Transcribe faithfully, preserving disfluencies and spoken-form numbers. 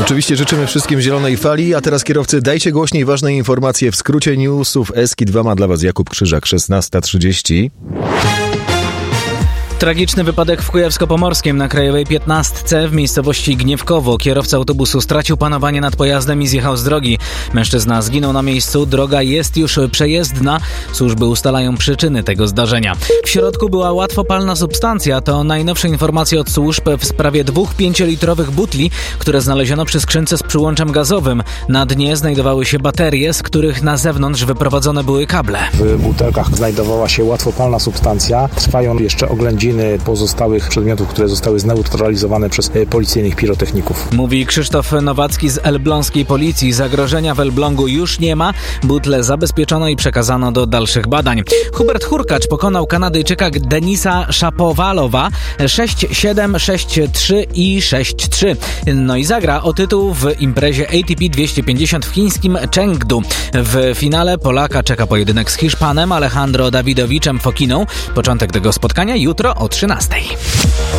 Oczywiście życzymy wszystkim zielonej fali, a teraz kierowcy dajcie głośniej ważne informacje w skrócie newsów. Eski dwa ma dla Was Jakub Krzyżak, szesnasta trzydzieści. Tragiczny wypadek w Kujawsko-Pomorskim na Krajowej piętnastce w miejscowości Gniewkowo. Kierowca autobusu stracił panowanie nad pojazdem i zjechał z drogi. Mężczyzna zginął na miejscu. Droga jest już przejezdna. Służby ustalają przyczyny tego zdarzenia. W środku była łatwopalna substancja. To najnowsze informacje od służb w sprawie dwóch pięciolitrowych butli, które znaleziono przy skrzynce z przyłączem gazowym. Na dnie znajdowały się baterie, z których na zewnątrz wyprowadzone były kable. W butelkach znajdowała się łatwopalna substancja. Trwają jeszcze oględziny pozostałych przedmiotów, które zostały zneutralizowane przez policyjnych pirotechników. Mówi Krzysztof Nowacki z elbląskiej policji. Zagrożenia w Elblągu już nie ma. Butle zabezpieczono i przekazano do dalszych badań. Hubert Hurkacz pokonał Kanadyjczyka Denisa Szapowalowa sześć siedem, sześć trzy i sześć trzy. No i zagra o tytuł w imprezie A T P dwieście pięćdziesiąt w chińskim Chengdu. W finale Polaka czeka pojedynek z Hiszpanem Alejandro Dawidowiczem Fokiną. Początek tego spotkania jutro o trzynastej.